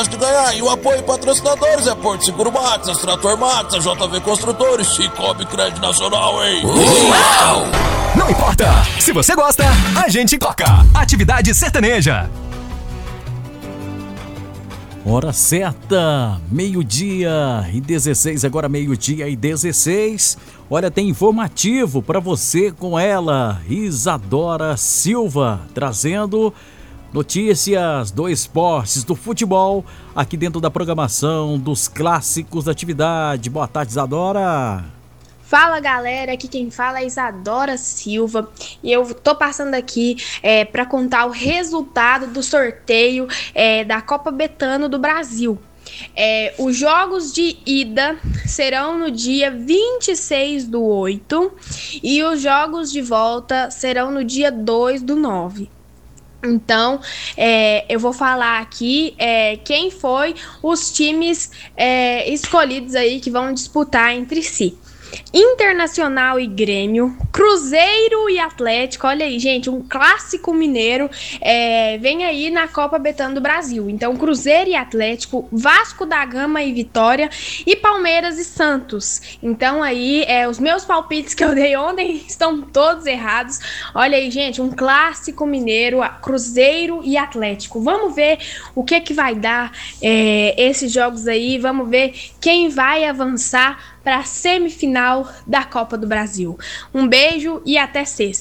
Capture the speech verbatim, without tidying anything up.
chance de ganhar. E o apoio patrocinadores é Porto Seguro Max, Extrator Max, a J V Construtores, Cicobi Crédito Nacional, hein? Uau! Não importa, se você gosta, a gente toca. Atividade sertaneja. Hora certa, meio-dia e dezesseis, agora meio-dia e dezesseis. Olha, tem informativo para você com ela, Isadora Silva, trazendo notícias do esportes, do futebol, aqui dentro da programação dos clássicos da atividade. Boa tarde, Isadora. Fala galera, aqui quem fala é Isadora Silva e eu tô passando aqui é, para contar o resultado do sorteio é, da Copa Betano do Brasil. É, os jogos de ida serão no dia vinte e seis do oito e os jogos de volta serão no dia dois do nove. Então, é, eu vou falar aqui é, quem foi os times é, escolhidos aí que vão disputar entre si. Internacional e Grêmio, Cruzeiro e Atlético, olha aí, gente, um clássico mineiro é, vem aí na Copa Betano do Brasil. Então, Cruzeiro e Atlético, Vasco da Gama e Vitória e Palmeiras e Santos. Então, aí, é, os meus palpites que eu dei ontem estão todos errados. Olha aí, gente, um clássico mineiro, Cruzeiro e Atlético. Vamos ver o que que vai dar é, esses jogos aí, vamos ver quem vai avançar para a semifinal da Copa do Brasil. Um beijo e até sexta.